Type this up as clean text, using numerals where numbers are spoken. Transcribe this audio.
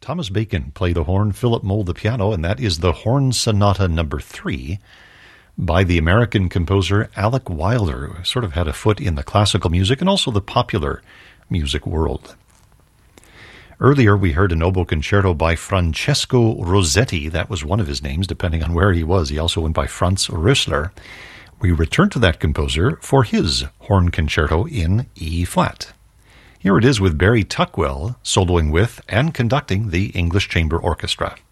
Thomas Bacon played the horn, Philip Moll the piano, and that is the Horn Sonata No. 3 by the American composer Alec Wilder, who sort of had a foot in the classical music and also the popular music world. Earlier, we heard an oboe concerto by Francesco Rossetti. That was one of his names, depending on where he was. He also went by Franz Rösler. We return to that composer for his horn concerto in E-flat. Here it is with Barry Tuckwell soloing with and conducting the English Chamber Orchestra.